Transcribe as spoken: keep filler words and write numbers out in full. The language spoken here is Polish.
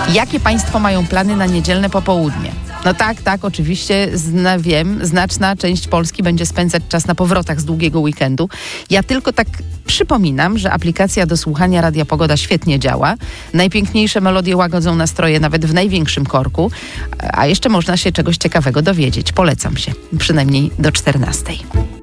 Jakie państwo mają plany na niedzielne popołudnie? No tak, tak, oczywiście, zna, wiem, znaczna część Polski będzie spędzać czas na powrotach z długiego weekendu. Ja tylko tak przypominam, że aplikacja do słuchania Radia Pogoda świetnie działa. Najpiękniejsze melodie łagodzą nastroje nawet w największym korku, a jeszcze można się czegoś ciekawego dowiedzieć. Polecam się, przynajmniej do czternastej.